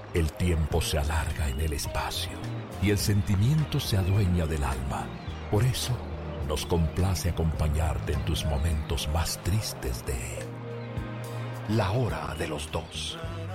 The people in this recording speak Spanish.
El tiempo se alarga en el espacio y el sentimiento se adueña del alma. Por eso, nos complace acompañarte en tus momentos más tristes de La Hora de los Dos.